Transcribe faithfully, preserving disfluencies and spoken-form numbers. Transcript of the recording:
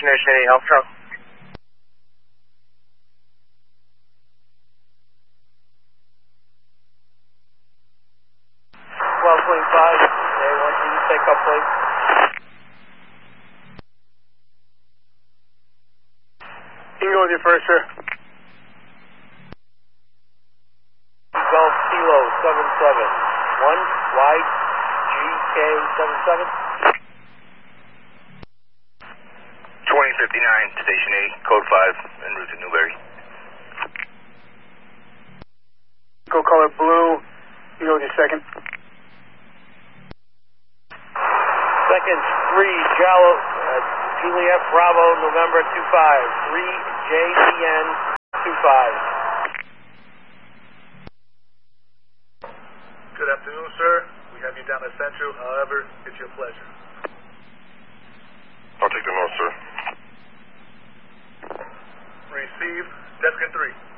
Destination Alpha Truck. twelve twenty-five, A one two, take up please. You can go with your first, sir. Golf Kilo seven seven one, Y G K seven seven. twenty fifty-nine, Station A, Code five, en route to Newberry. Go color blue. You go with your second. Second, three, Jalo, uh, Juliet Bravo, November two five, three J C N two five. Good afternoon, sir. We have you down at Central. However, it's your pleasure. I'll take the north, sir. Receive, Deskin three.